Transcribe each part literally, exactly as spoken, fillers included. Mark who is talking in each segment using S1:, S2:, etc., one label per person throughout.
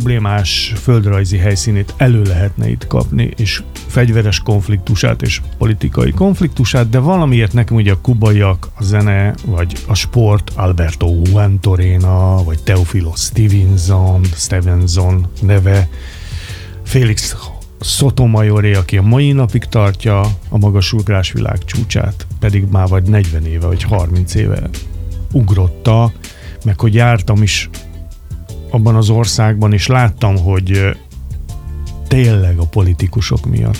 S1: problémás földrajzi helyszínét elő lehetne itt kapni, és fegyveres konfliktusát és politikai konfliktusát, de valamiért nekem ugye a kubaiak, a zene, vagy a sport, Alberto Huantorena, vagy Teófilo Stevenson, Stevenson neve, Félix Sotomayoré, aki a mai napig tartja a magasugrás világ csúcsát, pedig már vagy negyven éve, vagy harminc éve ugrotta, meg hogy jártam is abban az országban, és láttam, hogy tényleg a politikusok miatt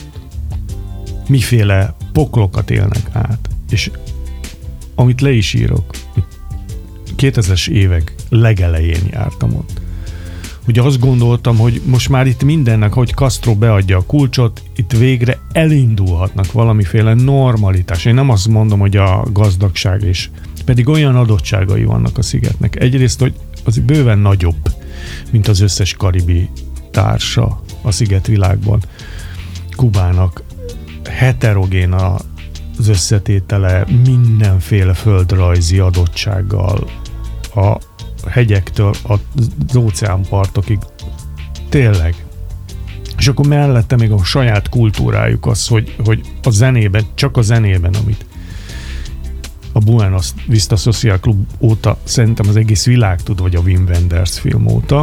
S1: miféle poklokat élnek át, és amit le is írok, kétezres évek legelején jártam ott. Ugye azt gondoltam, hogy most már itt mindennek, hogy Castro beadja a kulcsot, itt végre elindulhatnak valamiféle normalitás. Én nem azt mondom, hogy a gazdagság is, pedig olyan adottságai vannak a szigetnek. Egyrészt, hogy az bőven nagyobb, mint az összes karibi társa a szigetvilágban. Kubának heterogén az összetétele, mindenféle földrajzi adottsággal, a hegyektől az óceánpartokig. Tényleg. És akkor mellette még a saját kultúrájuk az, hogy, hogy a zenében, csak a zenében, amit a Buenos Vista Social Club óta szerintem az egész világ tud, vagy a Wim Wenders film óta.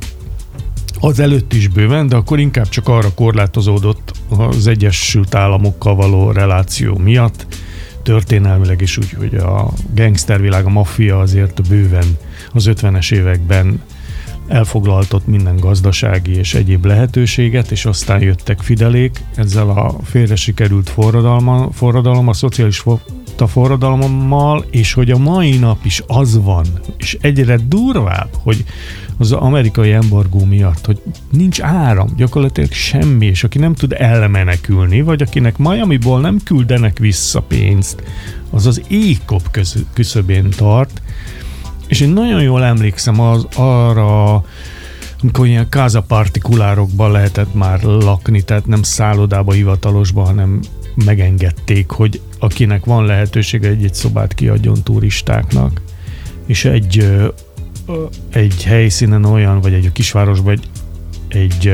S1: Az előtt is bőven, de akkor inkább csak arra korlátozódott az Egyesült Államokkal való reláció miatt, történelmileg is úgy, hogy a gangstervilág, a maffia azért bőven az ötvenes években elfoglaltott minden gazdasági és egyéb lehetőséget, és aztán jöttek Fidelék ezzel a félre sikerült forradalma, forradalom, a szocialista forradalommal, és hogy a mai nap is az van, és egyre durvább, hogy az amerikai embargó miatt, hogy nincs áram, gyakorlatilag semmi, és aki nem tud elmenekülni, vagy akinek Miamiból nem küldenek vissza pénzt, az az éjkop küszöbén tart, és én nagyon jól emlékszem az, arra, amikor ilyen casa partikulárokban lehetett már lakni, tehát nem szállodába, hivatalosba, hanem megengedték, hogy akinek van lehetősége, egy-egy szobát kiadjon turistáknak, és egy egy helyszínen olyan, vagy egy kisvárosban egy, egy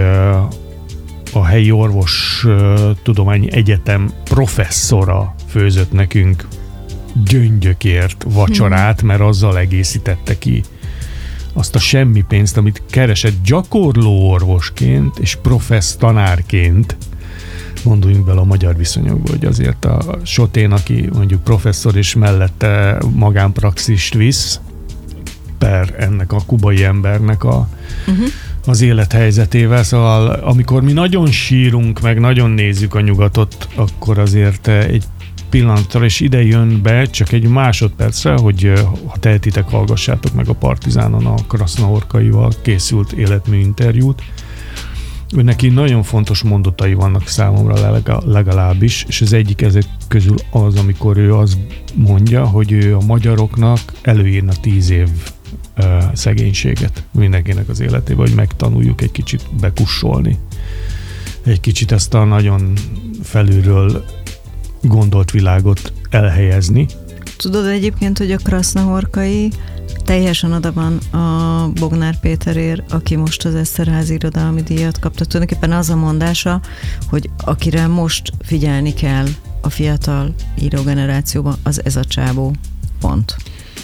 S1: a helyi orvos tudományi egyetem professzora főzött nekünk gyöngyökért vacsorát, mert azzal egészítette ki azt a semmi pénzt, amit keresett gyakorló orvosként és professz tanárként. Gondoljunk bele a magyar viszonyokba, hogy azért a Sotén, aki mondjuk professzor és mellette magánpraxist visz, per ennek a kubai embernek a, uh-huh. az élethelyzetével. Szóval amikor mi nagyon sírunk, meg nagyon nézzük a nyugatot, akkor azért egy pillanatra, és ide jön be csak egy másodpercre, hogy ha tehetitek, hallgassátok meg a Partizánon a Krasznahorkaival készült életmű interjút. Ő neki nagyon fontos mondatai vannak számomra legalábbis, és az egyik ezek közül az, amikor ő azt mondja, hogy ő a magyaroknak előírna tíz év uh, szegénységet mindenkinek az életében, hogy megtanuljuk egy kicsit bekussolni. Egy kicsit ezt a nagyon felülről gondolt világot elhelyezni.
S2: Tudod egyébként, hogy a Krasznahorkai teljesen oda van a Bognár Péterért, aki most az Eszterházy irodalmi díjat kapta. Tulajdonképpen az a mondása, hogy akire most figyelni kell a fiatal írógenerációban, az ez a csávó. Pont.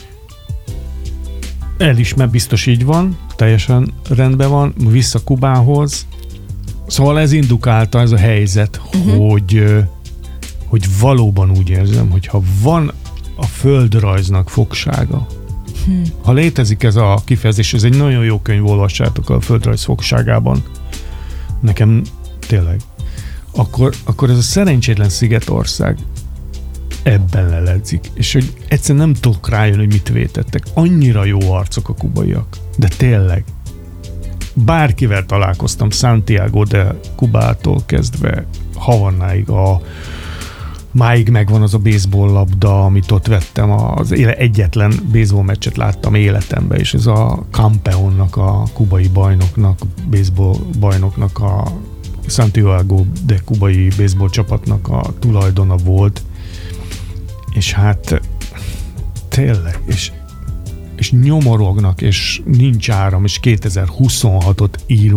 S1: Elismer, biztos így van, teljesen rendben van, vissza Kubához. Szóval ez indukálta, ez a helyzet, uh-huh. hogy, hogy valóban úgy érzem, hogy ha van a földrajznak fogsága, Hmm. ha létezik ez a kifejezés, ez egy nagyon jó könyv, olvassátok a földrajz fogságában. Nekem tényleg. Akkor, akkor ez a szerencsétlen Szigetország ebben leledzik. És hogy egyszerűen nem tudok rájönni, hogy mit vétettek. Annyira jó arcok a kubaiak. De tényleg. Bárkivel találkoztam, Santiago de Kubától kezdve Havannáig, a máig megvan az a baseball labda, amit ott vettem, az egyetlen baseball meccset láttam életemben, és ez a Campeonnak, a kubai bajnoknak, baseball bajnoknak, a Santiago de kubai baseball csapatnak a tulajdona volt, és hát tényleg, és, és nyomorognak, és nincs áram, és kétezer-huszonhatot ír